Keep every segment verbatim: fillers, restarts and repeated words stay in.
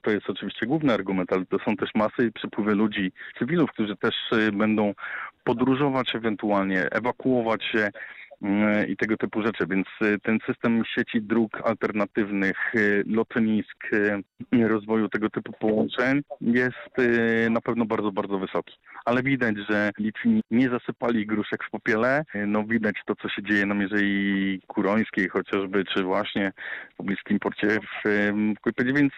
to jest oczywiście główny argument, ale to są też masy i przypływy ludzi, cywilów, którzy też będą podróżować ewentualnie, ewakuować się i tego typu rzeczy, więc ten system sieci dróg alternatywnych, lotnisk, rozwoju tego typu połączeń jest na pewno bardzo, bardzo wysoki. Ale widać, że Litwini nie zasypali gruszek w popiele. No widać to, co się dzieje na Mierzei Kurońskiej chociażby, czy właśnie w pobliskim porcie w Kłypedzie, więc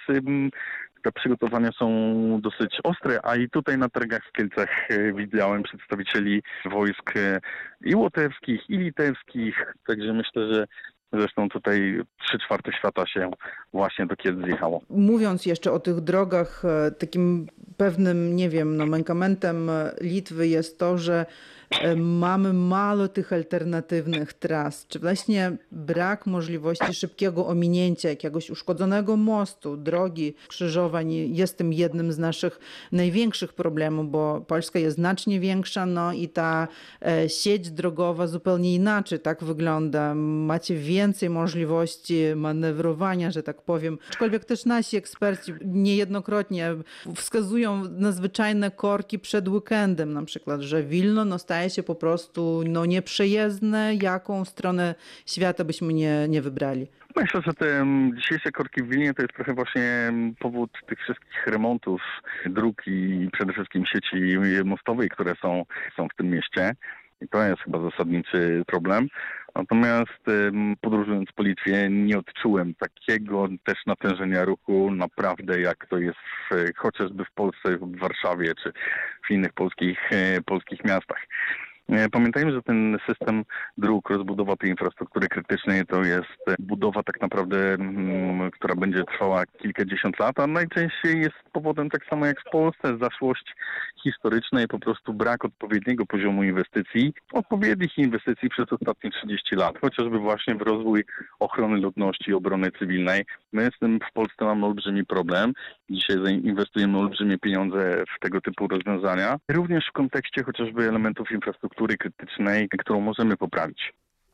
te przygotowania są dosyć ostre, a i tutaj na targach w Kielcach widziałem przedstawicieli wojsk i łotewskich, i litewskich, także myślę, że zresztą tutaj trzy czwarte świata się właśnie do Kielc zjechało. Mówiąc jeszcze o tych drogach, takim pewnym, nie wiem, no, mankamentem Litwy jest to, że mamy mało tych alternatywnych tras. Czy właśnie brak możliwości szybkiego ominięcia jakiegoś uszkodzonego mostu, drogi, skrzyżowań jest tym jednym z naszych największych problemów, bo Polska jest znacznie większa, no i ta sieć drogowa zupełnie inaczej tak wygląda. Macie więcej możliwości manewrowania, że tak powiem. Aczkolwiek też nasi eksperci niejednokrotnie wskazują na zwyczajne korki przed weekendem, na przykład, że Wilno no, staje się po prostu no, nieprzejezdne, jaką stronę świata byśmy nie, nie wybrali. Myślę, że te dzisiejsze korki w Wilnie to jest trochę właśnie powód tych wszystkich remontów dróg i przede wszystkim sieci mostowej, które są, są w tym mieście. I to jest chyba zasadniczy problem. Natomiast podróżując po Litwie nie odczułem takiego też natężenia ruchu naprawdę jak to jest w, chociażby w Polsce, w Warszawie czy w innych polskich, polskich miastach. Pamiętajmy, że ten system dróg, rozbudowa tej infrastruktury krytycznej to jest budowa tak naprawdę, która będzie trwała kilkadziesiąt lat, a najczęściej jest powodem tak samo jak w Polsce, zaszłość historyczna i po prostu brak odpowiedniego poziomu inwestycji, odpowiednich inwestycji przez ostatnie trzydzieści lat, chociażby właśnie w rozwój ochrony ludności i obrony cywilnej. My z tym w Polsce mamy olbrzymi problem. Dzisiaj inwestujemy olbrzymie pieniądze w tego typu rozwiązania, również w kontekście chociażby elementów infrastruktury krytycznej, którą możemy poprawić.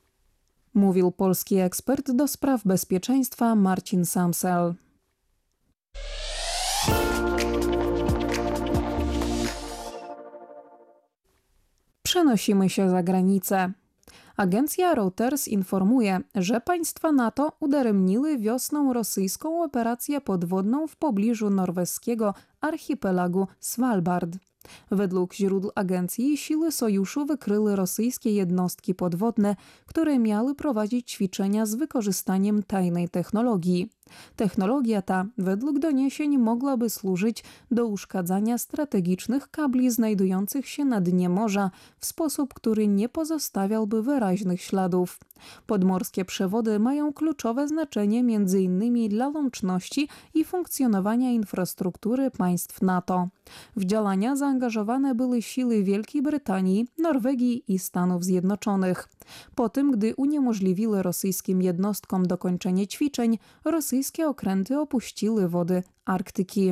Mówił polski ekspert do spraw bezpieczeństwa Marcin Samsel. Przenosimy się za granicę. Agencja Reuters informuje, że państwa NATO udaremniły wiosną rosyjską operację podwodną w pobliżu norweskiego archipelagu Svalbard. Według źródeł agencji siły sojuszu wykryły rosyjskie jednostki podwodne, które miały prowadzić ćwiczenia z wykorzystaniem tajnej technologii. Technologia ta, według doniesień, mogłaby służyć do uszkadzania strategicznych kabli znajdujących się na dnie morza w sposób, który nie pozostawiałby wyraźnych śladów. Podmorskie przewody mają kluczowe znaczenie między innymi dla łączności i funkcjonowania infrastruktury państw NATO. W działania zaangażowane były siły Wielkiej Brytanii, Norwegii i Stanów Zjednoczonych. Po tym, gdy uniemożliwiły rosyjskim jednostkom dokończenie ćwiczeń, rosyjskie okręty opuściły wody Arktyki.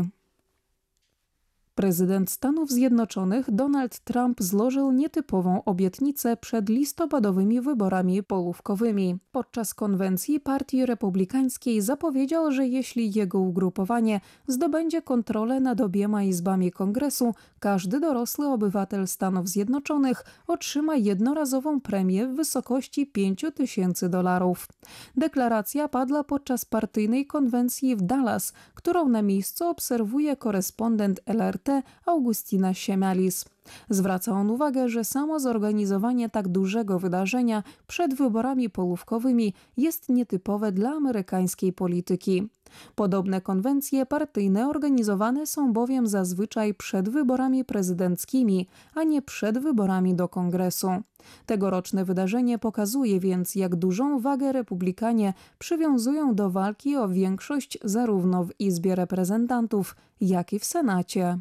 Prezydent Stanów Zjednoczonych Donald Trump złożył nietypową obietnicę przed listopadowymi wyborami polówkowymi. Podczas konwencji Partii Republikańskiej zapowiedział, że jeśli jego ugrupowanie zdobędzie kontrolę nad obiema izbami Kongresu, każdy dorosły obywatel Stanów Zjednoczonych otrzyma jednorazową premię w wysokości pięć tysięcy dolarów. Deklaracja padła podczas partyjnej konwencji w Dallas, którą na miejscu obserwuje korespondent L R T Augustina Siemalis. Zwraca on uwagę, że samo zorganizowanie tak dużego wydarzenia przed wyborami polówkowymi jest nietypowe dla amerykańskiej polityki. Podobne konwencje partyjne organizowane są bowiem zazwyczaj przed wyborami prezydenckimi, a nie przed wyborami do Kongresu. Tegoroczne wydarzenie pokazuje więc, jak dużą wagę republikanie przywiązują do walki o większość zarówno w Izbie Reprezentantów, jak i w Senacie.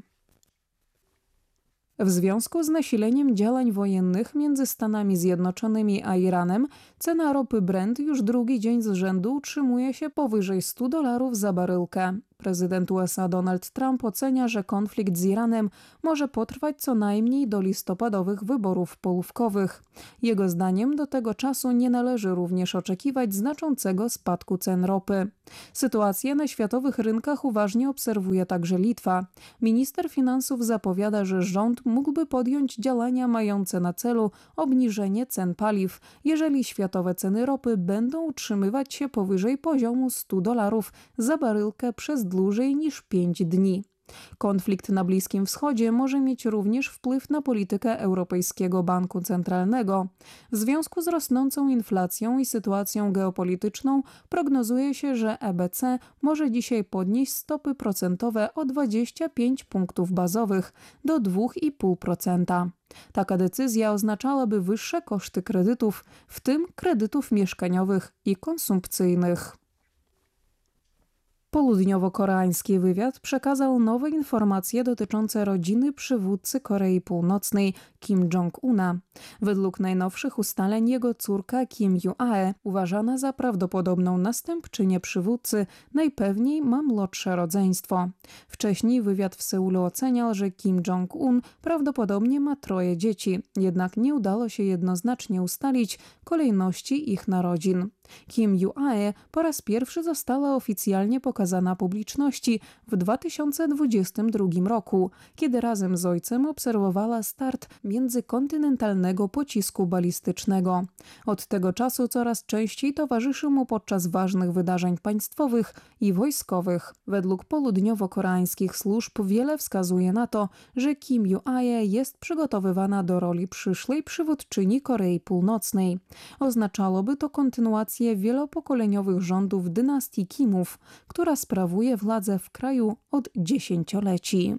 W związku z nasileniem działań wojennych między Stanami Zjednoczonymi a Iranem, cena ropy Brent już drugi dzień z rzędu utrzymuje się powyżej stu dolarów za baryłkę. Prezydent U S A Donald Trump ocenia, że konflikt z Iranem może potrwać co najmniej do listopadowych wyborów polówkowych. Jego zdaniem do tego czasu nie należy również oczekiwać znaczącego spadku cen ropy. Sytuację na światowych rynkach uważnie obserwuje także Litwa. Minister finansów zapowiada, że rząd mógłby podjąć działania mające na celu obniżenie cen paliw, jeżeli światowe ceny ropy będą utrzymywać się powyżej poziomu stu dolarów za baryłkę przez dłużej niż pięć dni. Konflikt na Bliskim Wschodzie może mieć również wpływ na politykę Europejskiego Banku Centralnego. W związku z rosnącą inflacją i sytuacją geopolityczną prognozuje się, że E B C może dzisiaj podnieść stopy procentowe o dwadzieścia pięć punktów bazowych do dwa i pół procent. Taka decyzja oznaczałaby wyższe koszty kredytów, w tym kredytów mieszkaniowych i konsumpcyjnych. Południowo-koreański wywiad przekazał nowe informacje dotyczące rodziny przywódcy Korei Północnej Kim Jong-una. Według najnowszych ustaleń jego córka Kim Ju-ae, uważana za prawdopodobną następczynię przywódcy, najpewniej ma młodsze rodzeństwo. Wcześniej wywiad w Seulu oceniał, że Kim Jong-un prawdopodobnie ma troje dzieci, jednak nie udało się jednoznacznie ustalić kolejności ich narodzin. Kim Ju-ae po raz pierwszy została oficjalnie pokazana publiczności w dwa tysiące dwudziestym drugim roku, kiedy razem z ojcem obserwowała start międzykontynentalnego pocisku balistycznego. Od tego czasu coraz częściej towarzyszy mu podczas ważnych wydarzeń państwowych i wojskowych. Według południowo-koreańskich służb wiele wskazuje na to, że Kim Ju-ae jest przygotowywana do roli przyszłej przywódczyni Korei Północnej. Oznaczałoby to kontynuację wielopokoleniowych rządów dynastii Kimów, która sprawuje władzę w kraju od dziesięcioleci.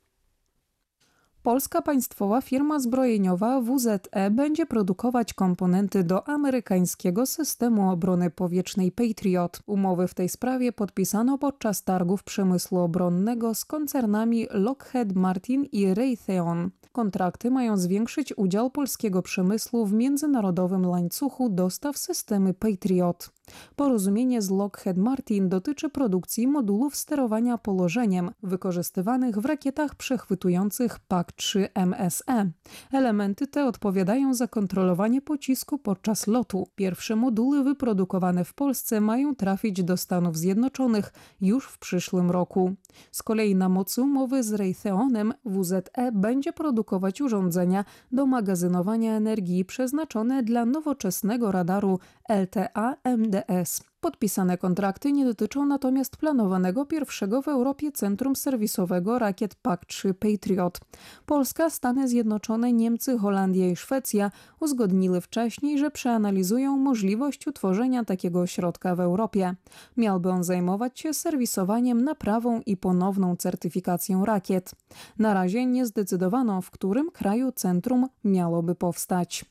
Polska państwowa firma zbrojeniowa W Z E będzie produkować komponenty do amerykańskiego systemu obrony powietrznej Patriot. Umowy w tej sprawie podpisano podczas targów przemysłu obronnego z koncernami Lockheed Martin i Raytheon. Kontrakty mają zwiększyć udział polskiego przemysłu w międzynarodowym łańcuchu dostaw systemy Patriot. Porozumienie z Lockheed Martin dotyczy produkcji modulów sterowania położeniem wykorzystywanych w rakietach przechwytujących P A C trzy M S E. Elementy te odpowiadają za kontrolowanie pocisku podczas lotu. Pierwsze moduły wyprodukowane w Polsce mają trafić do Stanów Zjednoczonych już w przyszłym roku. Z kolei na mocy umowy z Raytheonem W Z E będzie produkować urządzenia do magazynowania energii przeznaczone dla nowoczesnego radaru L T A M D S. Podpisane kontrakty nie dotyczą natomiast planowanego pierwszego w Europie centrum serwisowego rakiet P A C trzy Patriot. Polska, Stany Zjednoczone, Niemcy, Holandia i Szwecja uzgodniły wcześniej, że przeanalizują możliwość utworzenia takiego ośrodka w Europie. Miałby on zajmować się serwisowaniem, naprawą i ponowną certyfikacją rakiet. Na razie nie zdecydowano, w którym kraju centrum miałoby powstać.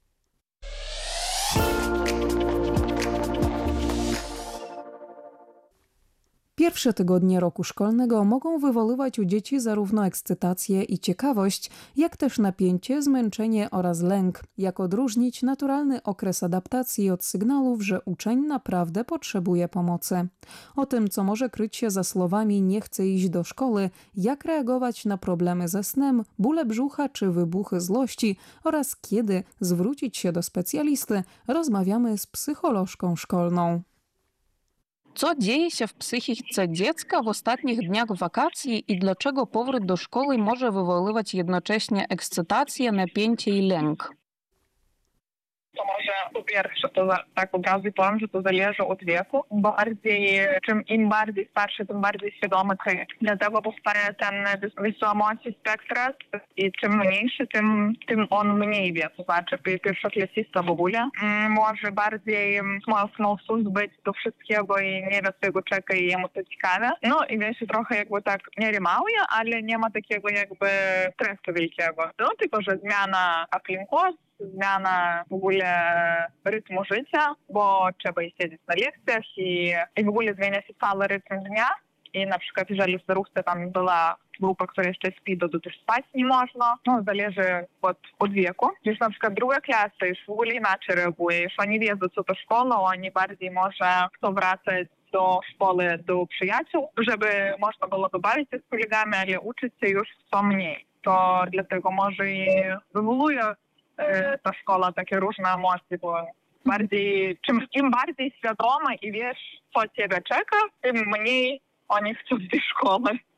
Pierwsze tygodnie roku szkolnego mogą wywoływać u dzieci zarówno ekscytację i ciekawość, jak też napięcie, zmęczenie oraz lęk. Jak odróżnić naturalny okres adaptacji od sygnałów, że uczeń naprawdę potrzebuje pomocy? O tym, co może kryć się za słowami „nie chcę iść do szkoły”, jak reagować na problemy ze snem, bóle brzucha czy wybuchy złości oraz kiedy zwrócić się do specjalisty, rozmawiamy z psycholożką szkolną. Co dzieje się w psychice dziecka w ostatnich dniach wakacji i dlaczego powrót do szkoły może wywoływać jednocześnie ekscytację, napięcie i lęk? To może po pierwsze, to za, tak od razu powiem, że to zależy od wieku. Bardziej, czym im bardziej starszy, tym bardziej świadomy ty. Dlatego powstaje ten wizuomocji spektra i czym mniejszy, tym, tym on mniej wie. To znaczy pierwszoklasista w ogóle może bardziej mocno być do wszystkiego i nie wie, czego czeka i jemu to ciekawe. No i wiesz, trochę jakby tak nie rymałuje, ale nie ma takiego jakby stresu wielkiego. No tylko, że zmiana aplinkos, zmiana w ogóle rytmu życia, bo trzeba siedzieć na lekcjach i, i w ogóle zmienia się cały rytm dnia. I na przykład jeżeli w starówce tam była grupa, która jeszcze śpi, to też spać nie można. No, zależy od, od wieku. Już na przykład druga klasa już w ogóle inaczej reaguje. Już oni wiedzą, co to szkoła, oni bardziej może chcą wracać до школи до przyjaciół, żeby można było bawić się z kolegami, ale uczyć się już co mniej. To dlatego może i wywołuje e, ta szkoła takie różne emocje, bo bardziej, czym im bardziej świadoma i wiesz, co ciebie czeka, tym mniej oni chcą z tej szkoły.